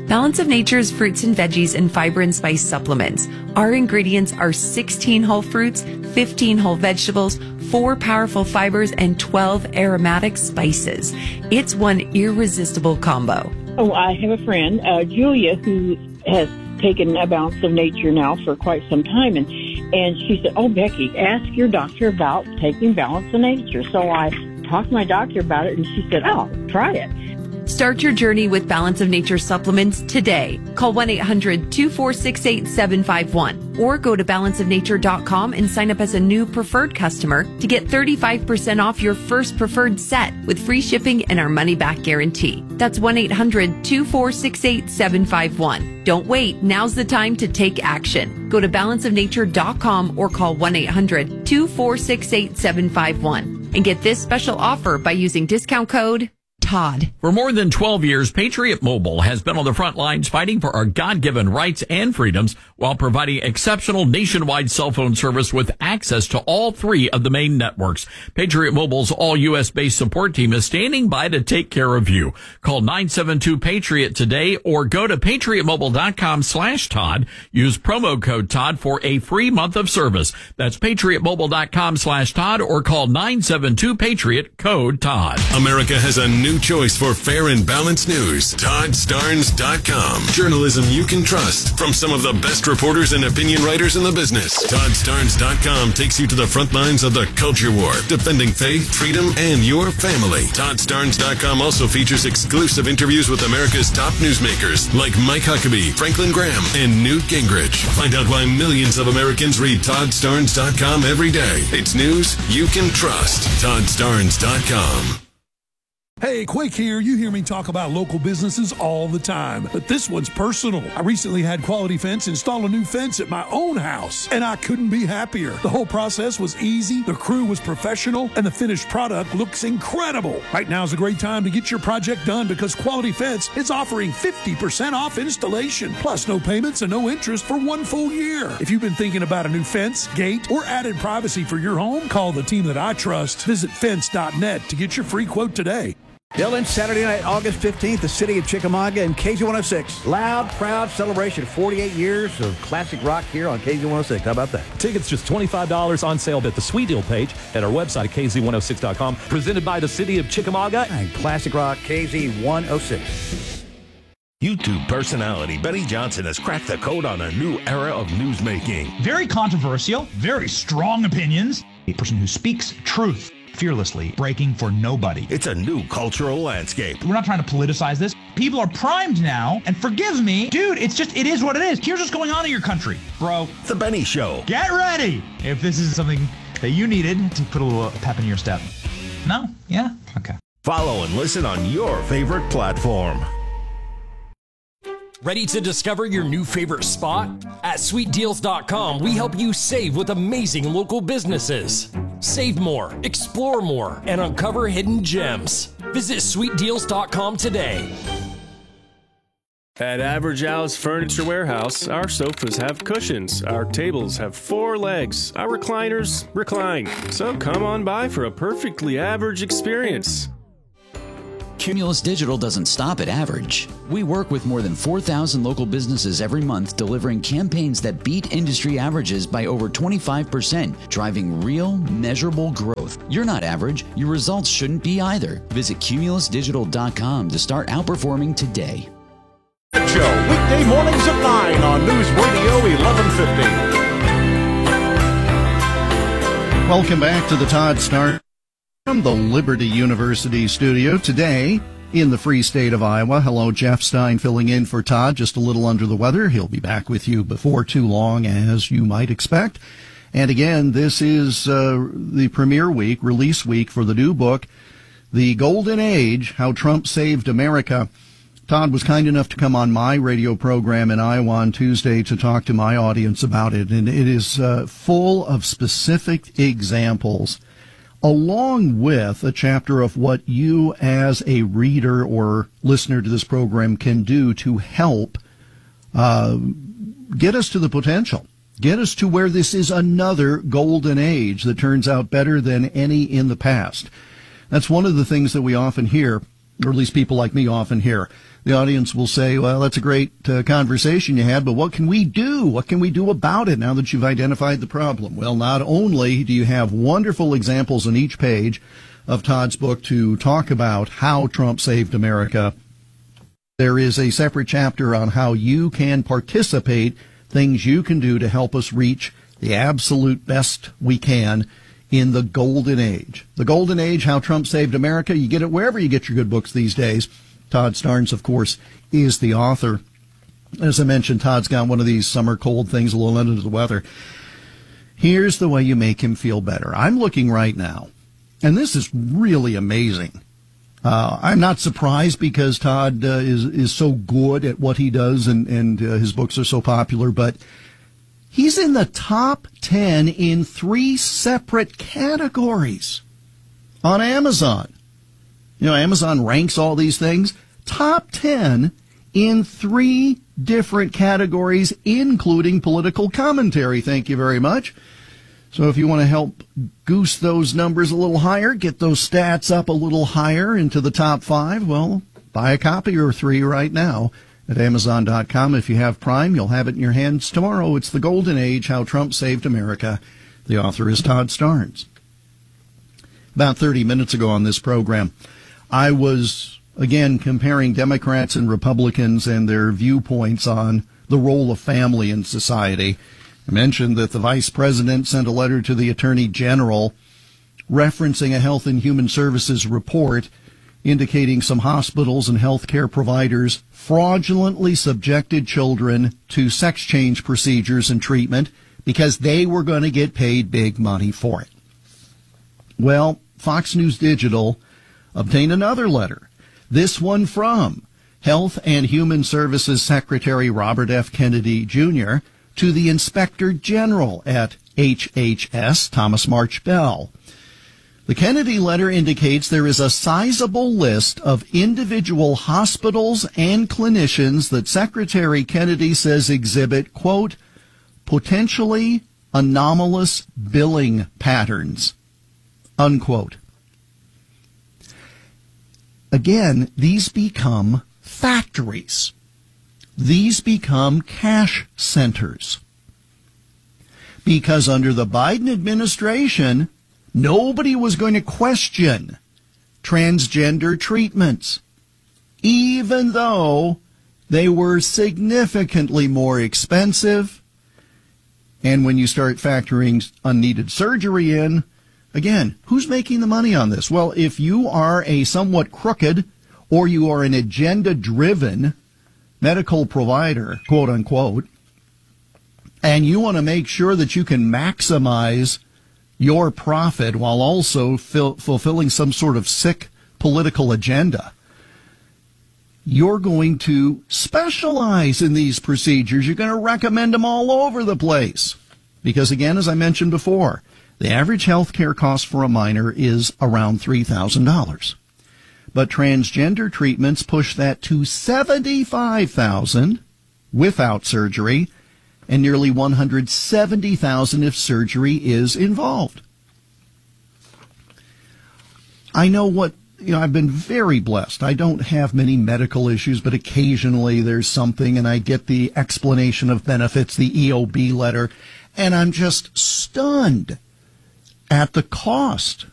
Balance of Nature's fruits and veggies and fiber and spice supplements. Our ingredients are 16 whole fruits, 15 whole vegetables, 4 powerful fibers, and 12 aromatic spices. It's one irresistible combo. Oh, I have a friend, Julia, who has taken a Balance of Nature now for quite some time, and she said, "Oh, Becky, ask your doctor about taking Balance of Nature." So I talked to my doctor about it, and she said, "Oh, try it." Start your journey with Balance of Nature supplements today. Call 1-800-246-8751 or go to balanceofnature.com and sign up as a new preferred customer to get 35% off your first preferred set with free shipping and our money-back guarantee. That's 1-800-246-8751. Don't wait. Now's the time to take action. Go to balanceofnature.com or call 1-800-246-8751 and get this special offer by using discount code Todd. For more than 12 years, Patriot Mobile has been on the front lines fighting for our God-given rights and freedoms while providing exceptional nationwide cell phone service with access to all 3 of the main networks. Patriot Mobile's all-U.S.-based support team is standing by to take care of you. Call 972-PATRIOT today or go to patriotmobile.com/Todd. Use promo code Todd for a free month of service. That's patriotmobile.com/Todd or call 972-PATRIOT, code Todd. America has a new choice for fair and balanced news. ToddStarnes.com. Journalism you can trust from some of the best reporters and opinion writers in the business. ToddStarnes.com takes you to the front lines of the culture war, defending faith, freedom, and your family. ToddStarnes.com also features exclusive interviews with America's top newsmakers like Mike Huckabee, Franklin Graham, and Newt Gingrich. Find out why millions of Americans read ToddStarnes.com every day. It's news you can trust. ToddStarnes.com. Hey, Quake here. You hear me talk about local businesses all the time, but this one's personal. I recently had Quality Fence install a new fence at my own house, and I couldn't be happier. The whole process was easy, the crew was professional, and the finished product looks incredible. Right now is a great time to get your project done because Quality Fence is offering 50% off installation, plus no payments and no interest for 1 full year. If you've been thinking about a new fence, gate, or added privacy for your home, call the team that I trust. Visit fence.net to get your free quote today. Dylan, Saturday night, August 15th, the city of Chickamauga and KZ106. Loud, proud celebration. 48 years of classic rock here on KZ106. How about that? Tickets just $25 on sale at the Sweet Deal page at our website at KZ106.com. Presented by the city of Chickamauga and classic rock KZ106. YouTube personality Benny Johnson has cracked the code on a new era of newsmaking. Very controversial, very strong opinions. A person who speaks truth fearlessly, breaking for nobody. It's a new cultural landscape. We're not trying to politicize this. People are primed now, and forgive me, dude, it is what it is. Here's what's going on in your country, bro. The Benny Show. Get ready if this is something that you needed to put a little pep in your step. No? Yeah? Okay. Follow and listen on your favorite platform. Ready to discover your new favorite spot? At SweetDeals.com, we help you save with amazing local businesses. Save more, explore more, and uncover hidden gems. Visit SweetDeals.com today. At Average Al's Furniture Warehouse, our sofas have cushions, our tables have 4 legs, our recliners recline. So come on by for a perfectly average experience. Cumulus Digital doesn't stop at average. We work with more than 4,000 local businesses every month, delivering campaigns that beat industry averages by over 25%, driving real, measurable growth. You're not average. Your results shouldn't be either. Visit cumulusdigital.com to start outperforming today. Show, weekday mornings at 9 on News Radio 1150. Welcome back to the Todd Starnes from the Liberty University studio. Today, in the free state of Iowa. Hello, Jeff Stein filling in for Todd, just a little under the weather. He'll be back with you before too long, as you might expect. And again, this is the premiere week, release week for the new book, The Golden Age, How Trump Saved America. Todd was kind enough to come on my radio program in Iowa on Tuesday to talk to my audience about it. And it is full of specific examples, along with a chapter of what you as a reader or listener to this program can do to help get us to the potential, get us to where this is another golden age that turns out better than any in the past. That's one of the things that we often hear or at least people like me often hear. The audience will say, well, that's a great conversation you had, but what can we do? What can we do about it now that you've identified the problem? Well, not only do you have wonderful examples on each page of Todd's book to talk about how Trump saved America, there is a separate chapter on how you can participate, things you can do to help us reach the absolute best we can in the golden age. The golden age, how Trump saved America. You get it wherever you get your good books these days. Todd Starnes, of course, is the author. As I mentioned, Todd's got one of these summer cold things, a little under the weather. Here's the way you make him feel better. I'm looking right now, and this is really amazing. I'm not surprised because Todd is so good at what he does, and his books are so popular, but he's in the top 10 in 3 separate categories on Amazon. You know, Amazon ranks all these things. Top 10 in 3 different categories, including political commentary. Thank you very much. So if you want to help goose those numbers a little higher, get those stats up a little higher into the top 5, well, buy a copy or 3 right now at Amazon.com. If you have Prime, you'll have it in your hands tomorrow. It's The Golden Age, How Trump Saved America. The author is Todd Starnes. About 30 minutes ago on this program, I was, again, comparing Democrats and Republicans and their viewpoints on the role of family in society. I mentioned that the vice president sent a letter to the attorney general referencing a Health and Human Services report indicating some hospitals and health care providers fraudulently subjected children to sex change procedures and treatment because they were going to get paid big money for it. Well, Fox News Digital obtained another letter, this one from Health and Human Services Secretary Robert F. Kennedy, Jr., to the Inspector General at HHS, Thomas March Bell. The Kennedy letter indicates there is a sizable list of individual hospitals and clinicians that Secretary Kennedy says exhibit, quote, potentially anomalous billing patterns, unquote. Again, these become factories. These become cash centers. Because under the Biden administration, nobody was going to question transgender treatments, even though they were significantly more expensive. And when you start factoring unneeded surgery in, again, who's making the money on this? Well, if you are a somewhat crooked or you are an agenda-driven medical provider, quote unquote, and you want to make sure that you can maximize your profit while also fulfilling some sort of sick political agenda, you're going to specialize in these procedures. You're going to recommend them all over the place. Because, again, as I mentioned before, the average health care cost for a minor is around $3,000. But transgender treatments push that to $75,000 without surgery and nearly $170,000 if surgery is involved. I know I've been very blessed. I don't have many medical issues, but occasionally there's something, and I get the explanation of benefits, the EOB letter, and I'm just stunned at the cost